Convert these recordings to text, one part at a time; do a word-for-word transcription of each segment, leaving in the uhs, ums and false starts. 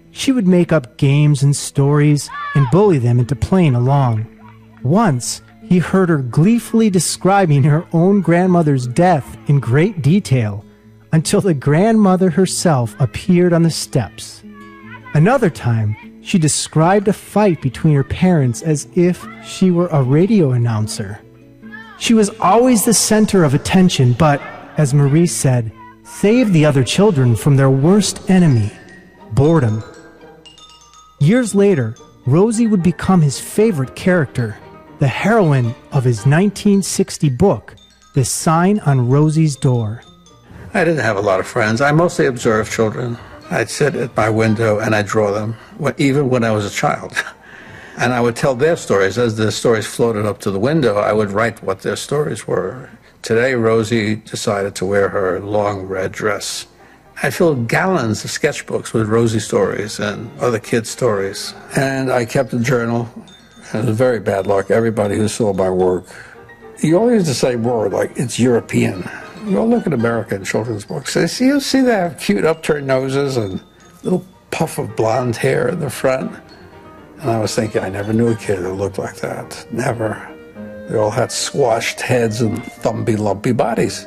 She would make up games and stories and bully them into playing along. Once, he heard her gleefully describing her own grandmother's death in great detail until the grandmother herself appeared on the steps. Another time, she described a fight between her parents as if she were a radio announcer. She was always the center of attention, but, as Maurice said, saved the other children from their worst enemy, boredom. Years later, Rosie would become his favorite character, the heroine of his nineteen sixty book, The Sign on Rosie's Door. I didn't have a lot of friends. I mostly observed children. I'd sit at my window and I'd draw them, even when I was a child. And I would tell their stories. As the stories floated up to the window, I would write what their stories were. Today, Rosie decided to wear her long red dress. I filled gallons of sketchbooks with Rosie stories and other kids' stories. And I kept a journal. It was very bad luck. Everybody who saw my work, you always used to say word like, it's European. You go look at American children's books. They see, you see they have cute upturned noses and little puff of blonde hair in the front. And I was thinking, I never knew a kid who looked like that. Never. They all had squashed heads and thumpy, lumpy bodies.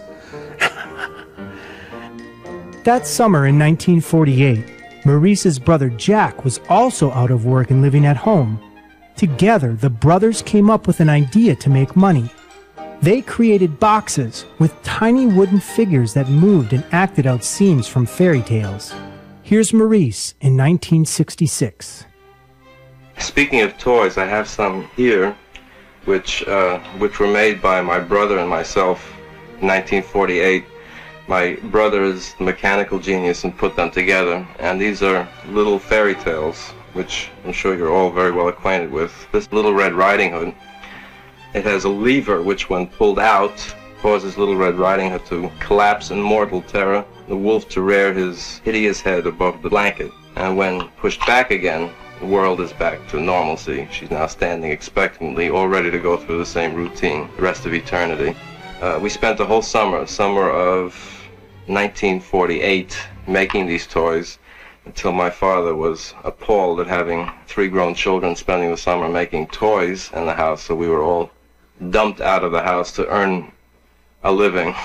That summer in nineteen forty-eight, Maurice's brother Jack was also out of work and living at home. Together, the brothers came up with an idea to make money. They created boxes with tiny wooden figures that moved and acted out scenes from fairy tales. Here's Maurice in nineteen sixty-six. Speaking of toys, I have some here, which uh, which were made by my brother and myself in nineteen forty-eight. My brother is the mechanical genius and put them together, and these are little fairy tales, which I'm sure you're all very well acquainted with. This Little Red Riding Hood, it has a lever which, when pulled out, causes Little Red Riding Hood to collapse in mortal terror, the wolf to rear his hideous head above the blanket, and when pushed back again, the world is back to normalcy. She's now standing expectantly, all ready to go through the same routine the rest of eternity. Uh, we spent the whole summer, summer of nineteen forty-eight, making these toys, until my father was appalled at having three grown children spending the summer making toys in the house, so we were all dumped out of the house to earn a living.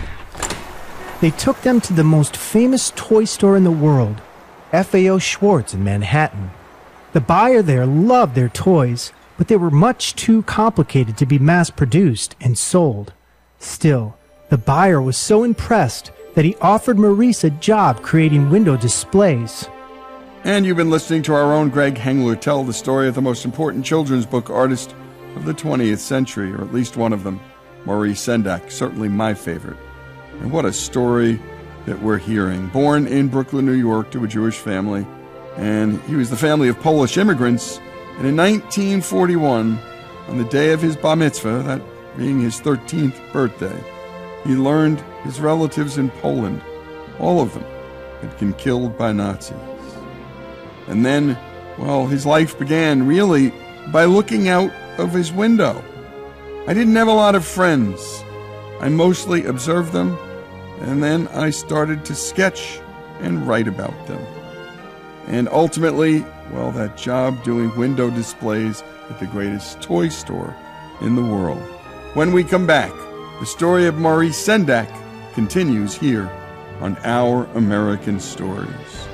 They took them to the most famous toy store in the world, F A O Schwarz in Manhattan. The buyer there loved their toys, but they were much too complicated to be mass-produced and sold. Still, the buyer was so impressed that he offered Maurice a job creating window displays. And you've been listening to our own Greg Hengler tell the story of the most important children's book artist of the twentieth century, or at least one of them, Maurice Sendak, certainly my favorite. And what a story that we're hearing. Born in Brooklyn, New York, to a Jewish family, and he was the family of Polish immigrants, and in nineteen forty-one, on the day of his bar mitzvah, that being his thirteenth birthday, he learned his relatives in Poland, all of them, had been killed by Nazis. And then, well, his life began really by looking out of his window. I didn't have a lot of friends. I mostly observed them, and then I started to sketch and write about them. And ultimately, well, that job doing window displays at the greatest toy store in the world. When we come back, the story of Maurice Sendak continues here on Our American Stories.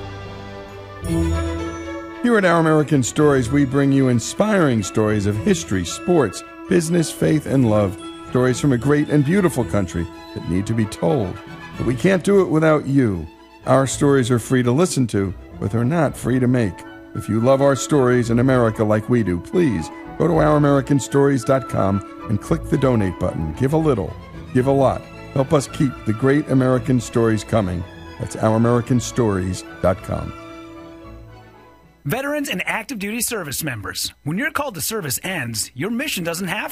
Here at Our American Stories, we bring you inspiring stories of history, sports, business, faith, and love. Stories from a great and beautiful country that need to be told. But we can't do it without you. Our stories are free to listen to, but they're not free to make. If you love our stories in America like we do, please go to our american stories dot com and click the donate button. Give a little, give a lot. Help us keep the great American stories coming. That's our american stories dot com. Veterans and active duty service members, when your call to service ends, your mission doesn't have to. Go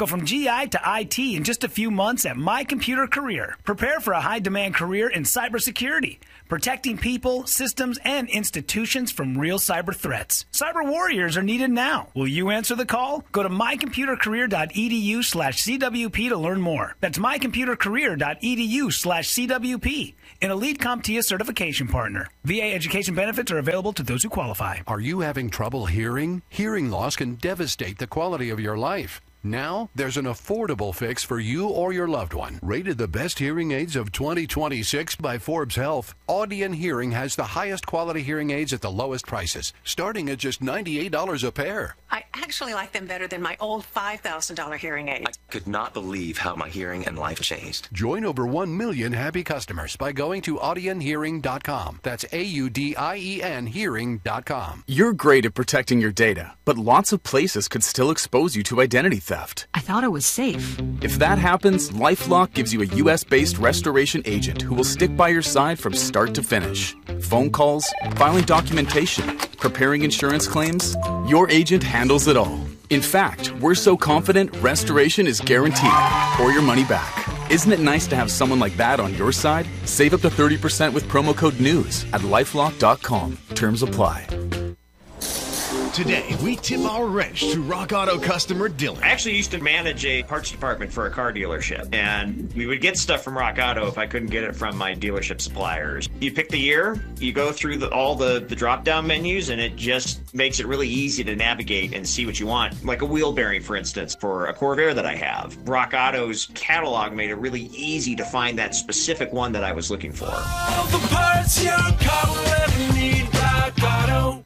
Go from G I to I T in just a few months at My Computer Career. Prepare for a high-demand career in cybersecurity, protecting people, systems, and institutions from real cyber threats. Cyber warriors are needed now. Will you answer the call? Go to mycomputercareer.edu slash CWP to learn more. That's mycomputercareer.edu slash CWP. An Elite CompTIA certification partner. V A education benefits are available to those who qualify. Are you having trouble hearing? Hearing loss can devastate the quality of your life. Now, there's an affordable fix for you or your loved one. Rated the best hearing aids of twenty twenty-six by Forbes Health, Audion Hearing has the highest quality hearing aids at the lowest prices, starting at just ninety-eight dollars a pair. I actually like them better than my old five thousand dollars hearing aid. I could not believe how my hearing and life changed. Join over one million happy customers by going to audion hearing dot com. That's A U D I E N hearing dot com. You're great at protecting your data, but lots of places could still expose you to identity theft. I thought it was safe. If that happens, LifeLock gives you a U S-based restoration agent who will stick by your side from start to finish. Phone calls, filing documentation, preparing insurance claims, your agent handles it all. In fact, we're so confident restoration is guaranteed or your money back. Isn't it nice to have someone like that on your side? Save up to thirty percent with promo code NEWS at lifelock dot com. Terms apply. Today, we tip our wrench to Rock Auto customer Dylan. I actually used to manage a parts department for a car dealership, and we would get stuff from Rock Auto if I couldn't get it from my dealership suppliers. You pick the year, you go through the, all the, the drop-down menus, and it just makes it really easy to navigate and see what you want. Like a wheel bearing, for instance, for a Corvair that I have. Rock Auto's catalog made it really easy to find that specific one that I was looking for. All the parts your car will ever need, Rock Auto.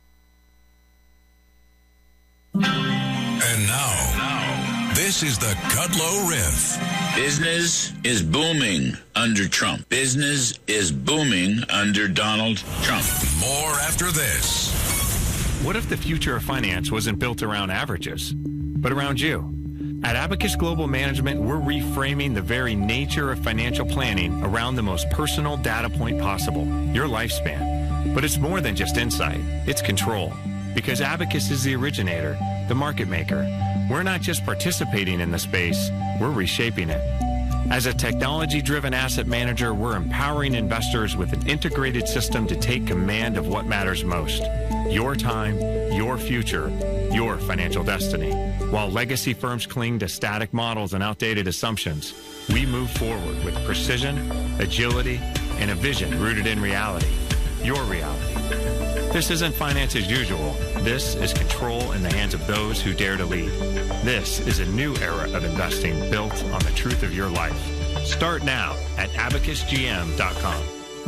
And now, this is the Kudlow Riff. Business is booming under Trump. Business is booming under Donald Trump. More after this. What if the future of finance wasn't built around averages, but around you? At Abacus Global Management, we're reframing the very nature of financial planning around the most personal data point possible, your lifespan. But it's more than just insight, it's control. Because Abacus is the originator, the market maker. We're not just participating in the space, we're reshaping it. As a technology-driven asset manager, we're empowering investors with an integrated system to take command of what matters most. Your time, your future, your financial destiny. While legacy firms cling to static models and outdated assumptions, we move forward with precision, agility, and a vision rooted in reality. Your reality. This isn't finance as usual. This is control in the hands of those who dare to lead. This is a new era of investing built on the truth of your life. Start now at abacus g m dot com.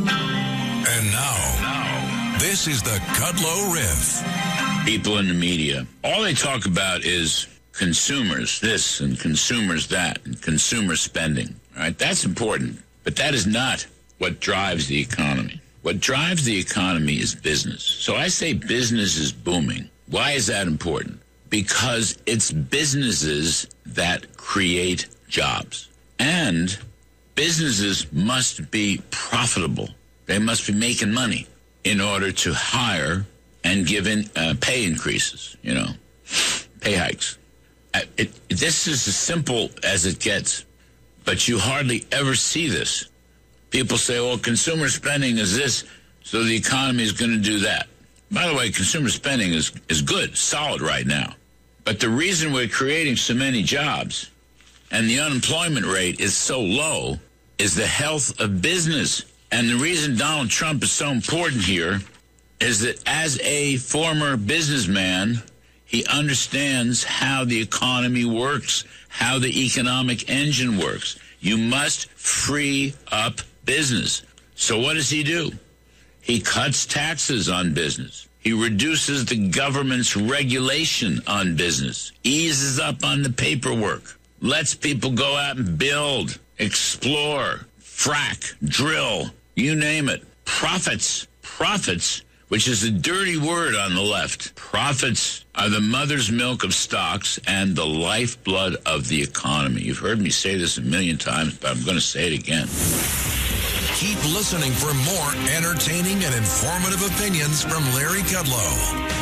And now, now, this is the Kudlow Riff. People in the media, all they talk about is consumers this and consumers that and consumer spending. All right, that's important, but that is not what drives the economy. What drives the economy is business. So I say business is booming. Why is that important? Because it's businesses that create jobs. And businesses must be profitable. They must be making money in order to hire and give in uh, pay increases, you know, pay hikes. Uh, it, this is as simple as it gets, but you hardly ever see this. People say, well, consumer spending is this, so the economy is going to do that. By the way, consumer spending is, is good, solid right now. But the reason we're creating so many jobs and the unemployment rate is so low is the health of business. And the reason Donald Trump is so important here is that as a former businessman, he understands how the economy works, how the economic engine works. You must free up business. So what does he do? He cuts taxes on business. He reduces the government's regulation on business, eases up on the paperwork, lets people go out and build, explore, frack, drill, you name it. Profits, profits, which is a dirty word on the left. Profits are the mother's milk of stocks and the lifeblood of the economy. You've heard me say this a million times, but I'm going to say it again. Keep listening for more entertaining and informative opinions from Larry Kudlow.